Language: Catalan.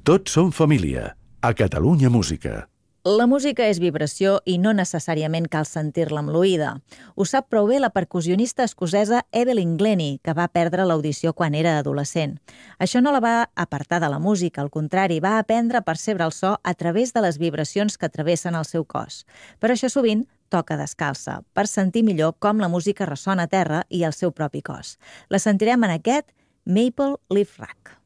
Tots som família. A Catalunya Música. La música és vibració i no necessàriament cal sentir-la amb l'oïda. Ho sap prou bé la percussionista escocesa Evelyn Glennie, que va perdre l'audició quan era adolescent. Això no la va apartar de la música, al contrari, va aprendre a percebre el so a través de les vibracions que travessen el seu cos. Per això sovint toca descalça, per sentir millor com la música ressona a terra i al seu propi cos. La sentirem en aquest Maple Leaf Rag.